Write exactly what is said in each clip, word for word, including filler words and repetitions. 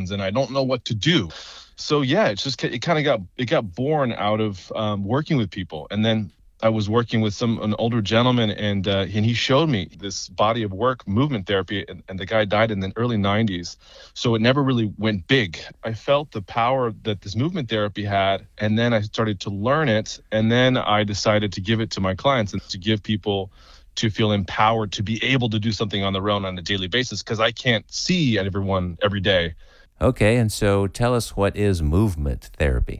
emotions and I don't know what to do. So yeah, it's just, it kind of got, it got born out of um, working with people. And then I was working with some an older gentleman, and uh, and he showed me this body of work, movement therapy, and, and the guy died in the early nineties. So it never really went big. I felt the power that this movement therapy had, and then I started to learn it, and then I decided to give it to my clients and to give people to feel empowered to be able to do something on their own on a daily basis, because I can't see everyone every day. Okay, and so tell us, what is movement therapy?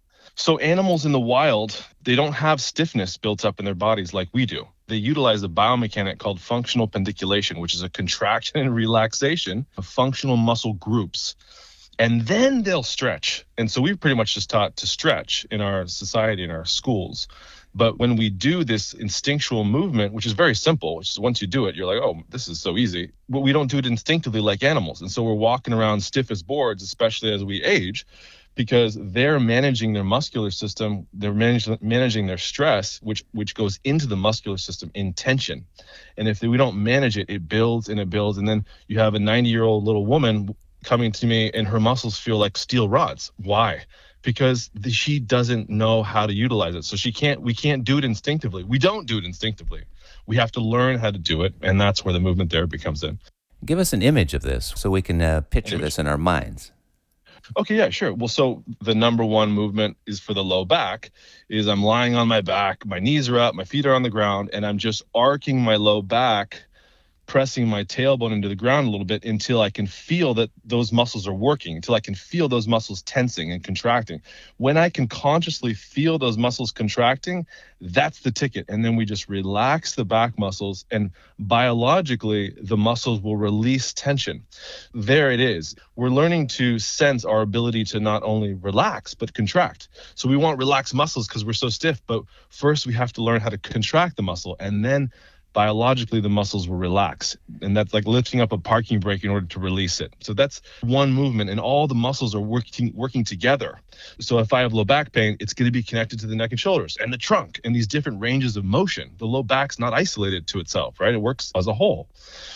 So animals in the wild, they don't have stiffness built up in their bodies like we do. They utilize a biomechanic called functional pendiculation, which is a contraction and relaxation of functional muscle groups. And then they'll stretch. And so we've pretty much just taught to stretch in our society, in our schools. But when we do this instinctual movement, which is very simple, which is once you do it, you're like, oh, this is so easy. But we don't do it instinctively like animals. And so we're walking around stiff as boards, especially as we age, because they're managing their muscular system, they're managing managing their stress, which which goes into the muscular system in tension. And if we don't manage it, it builds and it builds. And then you have a ninety-year-old little woman coming to me and her muscles feel like steel rods. Why? Because the, she doesn't know how to utilize it. So she can't, we can't do it instinctively. We don't do it instinctively. We have to learn how to do it. And that's where the movement therapy comes in. Give us an image of this so we can uh, picture Image. this in our minds. Okay, yeah, sure. Well, so the number one movement is for the low back, is I'm lying on my back, my knees are up, my feet are on the ground, and I'm just arcing my low back, pressing my tailbone into the ground a little bit until I can feel that those muscles are working, until I can feel those muscles tensing and contracting. When I can consciously feel those muscles contracting, that's the ticket. And then we just relax the back muscles, and biologically, the muscles will release tension. There it is. We're learning to sense our ability to not only relax, but contract. So we want relaxed muscles because we're so stiff, but first we have to learn how to contract the muscle, and then biologically the muscles will relax. And that's like lifting up a parking brake in order to release it. So that's one movement, and all the muscles are working working together. So if I have low back pain, it's going to be connected to the neck and shoulders and the trunk and these different ranges of motion. The low back's not isolated to itself, right? It works as a whole.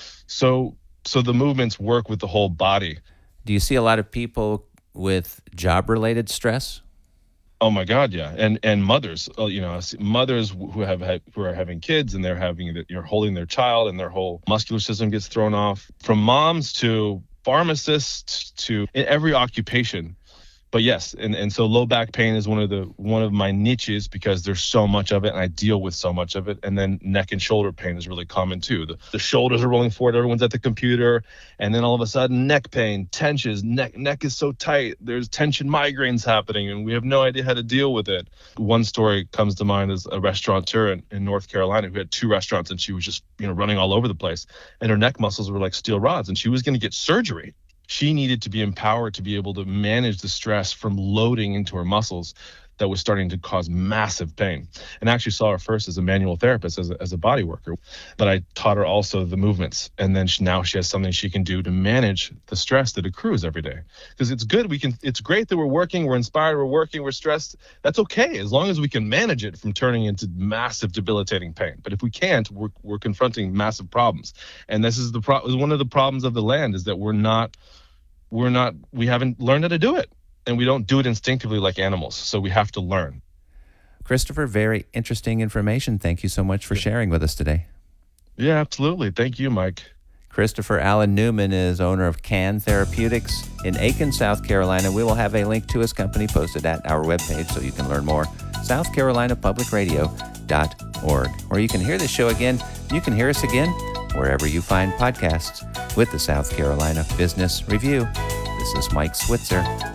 So so the movements work with the whole body. Do you see a lot of people with job-related stress? Oh my God, yeah, and and mothers, uh, you know, mothers who have had, who are having kids, and they're having that, you're holding their child, and their whole muscular system gets thrown off. From moms to pharmacists to in every occupation. But yes, and, and so low back pain is one of the one of my niches because there's so much of it, and I deal with so much of it. And then neck and shoulder pain is really common too. The, the shoulders are rolling forward, everyone's at the computer, and then all of a sudden neck pain, tensions, neck neck is so tight. There's tension migraines happening, and we have no idea how to deal with it. One story comes to mind is a restaurateur in, in North Carolina who had two restaurants, and she was just you know running all over the place, and her neck muscles were like steel rods, and she was going to get surgery. She needed to be empowered to be able to manage the stress from loading into her muscles that was starting to cause massive pain. And I actually saw her first as a manual therapist, as a, as a body worker. But I taught her also the movements. And then she, now she has something she can do to manage the stress that accrues every day. Because it's good. We can. It's great that we're working, we're inspired, we're working, we're stressed. That's okay, as long as we can manage it from turning into massive debilitating pain. But if we can't, we're, we're confronting massive problems. And this is the pro- one of the problems of the land, is that we're not, we're not, we haven't learned how to do it. And we don't do it instinctively like animals, so we have to learn. Christopher, very interesting information. Thank you so much for sharing with us today. Yeah, absolutely. Thank you, Mike. Christopher Allen Newman is owner of Can Therapeutics in Aiken, South Carolina. We will have a link to his company posted at our webpage so you can learn more, south carolina public radio dot org. Or you can hear this show again. You can hear us again wherever you find podcasts with the South Carolina Business Review. This is Mike Switzer.